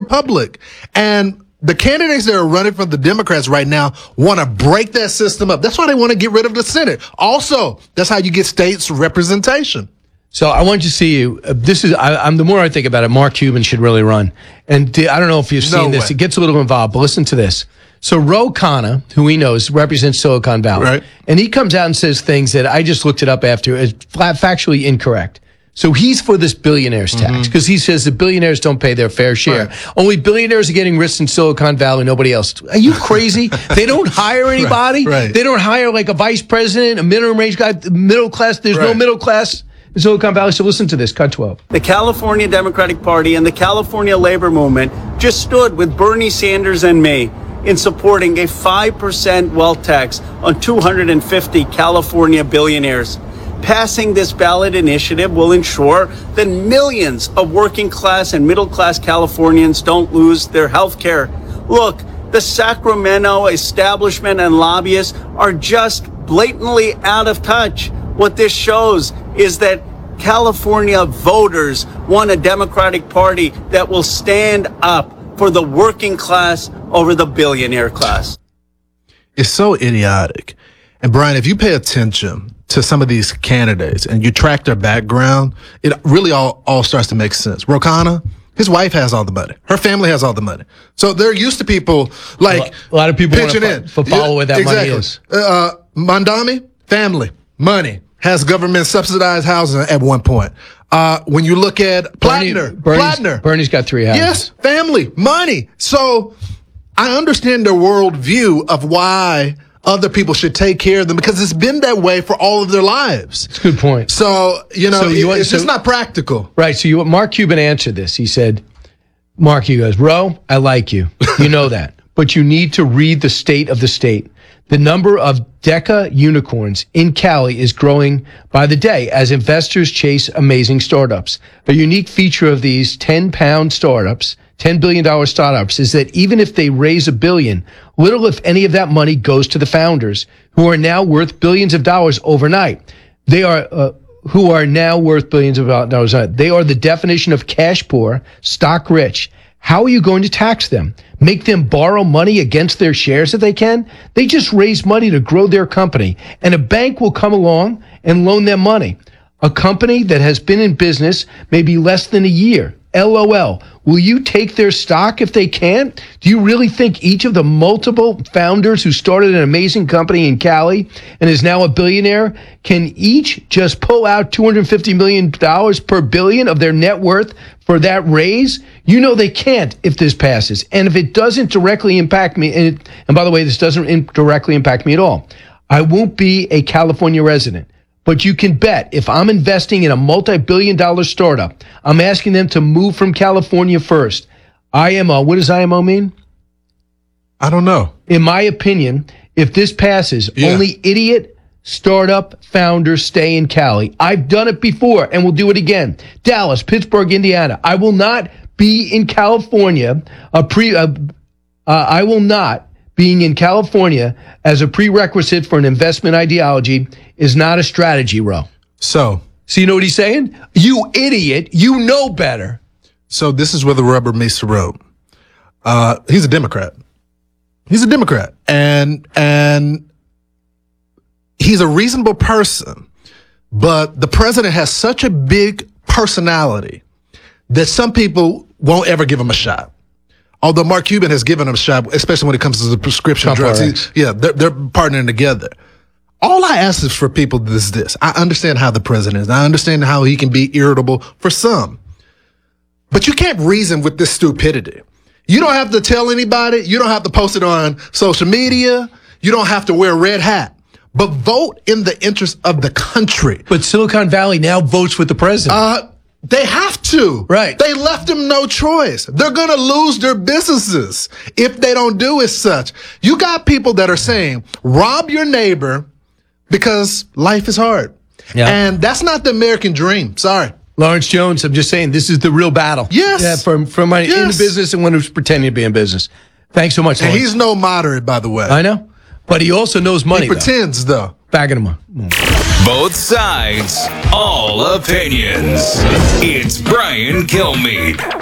republic. And the candidates that are running for the Democrats right now want to break that system up. That's why they want to get rid of the Senate. Also, that's how you get states representation. So I want you to see you. I'm the more I think about it, Mark Cuban should really run. And I don't know if you've seen this. It gets a little involved, but listen to this. So Ro Khanna, who he knows represents Silicon Valley, right, and he comes out and says things that I just looked it up after is factually incorrect. So he's for this billionaires tax because he says the billionaires don't pay their fair share. Right. Only billionaires are getting rich in Silicon Valley, nobody else. Are you crazy? They don't hire anybody. Right. They don't hire like a vice president, a minimum wage guy, middle class. There's no middle class in Silicon Valley. So listen to this. Cut 12. The California Democratic Party and the California labor movement just stood with Bernie Sanders and me in supporting a 5% wealth tax on 250 California billionaires. Passing this ballot initiative will ensure that millions of working class and middle class Californians don't lose their health care. Look, the Sacramento establishment and lobbyists are just blatantly out of touch. What this shows is that California voters want a Democratic Party that will stand up for the working class over the billionaire class. It's so idiotic. And Brian, if you pay attention to some of these candidates and you track their background, it really all starts to make sense. Ro Khanna, his wife has all the money. Her family has all the money. So they're used to people like a lot of people pitching in. Follow where that money is. Mondami, family, money, has government subsidized housing at one point. When you look at Plattner, Bernie's got 3 houses. Yes, family, money. So I understand their worldview of why other people should take care of them because it's been that way for all of their lives. It's a good point. So, it's just not practical. Right. So Mark Cuban answered this. He said, Mark, he goes, Ro, I like you. You know that. But you need to read the state of the state. The number of Deca unicorns in Cali is growing by the day as investors chase amazing startups. A unique feature of these $10 billion startups is that even if they raise $1 billion, little if any of that money goes to the founders, who are now worth billions of dollars overnight. They are the definition of cash poor, stock rich. How are you going to tax them? Make them borrow money against their shares if they can? They just raise money to grow their company, and a bank will come along and loan them money. A company that has been in business maybe less than a year. LOL. Will you take their stock if they can't? Do you really think each of the multiple founders who started an amazing company in Cali and is now a billionaire can each just pull out $250 million per billion of their net worth for that raise? You know they can't if this passes. And if it doesn't directly impact me, and by the way, this doesn't directly impact me at all, I won't be a California resident. But you can bet if I'm investing in a multi-billion-dollar startup, I'm asking them to move from California first. IMO, what does IMO mean? I don't know. In my opinion, if this passes, only idiot startup founders stay in Cali. I've done it before and will do it again. Dallas, Pittsburgh, Indiana. I will not be in California. I will not. Being in California as a prerequisite for an investment ideology is not a strategy, Ro. So you know what he's saying? You idiot. You know better. So this is where the rubber meets the road. He's a Democrat. And he's a reasonable person. But the president has such a big personality that some people won't ever give him a shot. Although Mark Cuban has given him a shot, especially when it comes to the prescription drugs. They're partnering together. All I ask is for people is this. I understand how the president is. I understand how he can be irritable for some. But you can't reason with this stupidity. You don't have to tell anybody. You don't have to post it on social media. You don't have to wear a red hat. But vote in the interest of the country. But Silicon Valley now votes with the president. They have to. Right. They left them no choice. They're going to lose their businesses if they don't do as such. You got people that are saying, rob your neighbor because life is hard. Yeah. And that's not the American dream. Sorry. Lawrence Jones, I'm just saying, this is the real battle. Yes. Yeah, for money in the business and one who's pretending to be in business. Thanks so much, Lawrence. And he's no moderate, by the way. I know. But he also knows money, He pretends, though. Bagging him up. Both sides, all opinions. It's Brian Kilmeade.